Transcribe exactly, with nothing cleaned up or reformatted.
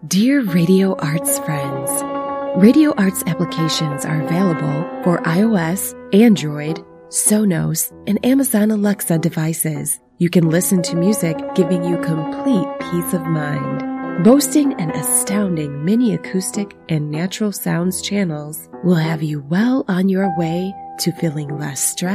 Dear Radio Arts friends, Radio Arts applications are available for iOS, Android, Sonos, and Amazon Alexa devices. You can listen to music giving you complete peace of mind. Boasting an astounding mini acoustic and natural sounds channels will have you well on your way to feeling less stressed